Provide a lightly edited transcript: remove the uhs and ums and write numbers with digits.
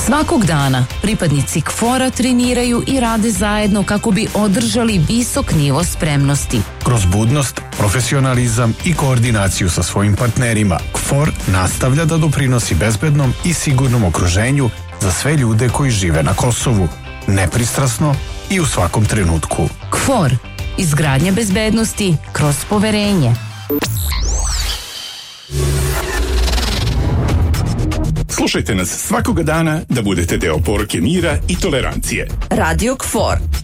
Svakog dana pripadnici KFOR-a treniraju i rade zajedno kako bi održali visok nivo spremnosti. Kroz budnost, profesionalizam i koordinaciju sa svojim partnerima, KFOR nastavlja da doprinosi bezbednom i sigurnom okruženju za sve ljude koji žive na Kosovu, nepristrasno i u svakom trenutku. KFOR. Izgradnja bezbednosti kroz poverenje. Slušajte nas svakoga dana da budete deo poruke mira i tolerancije. Radio KFOR.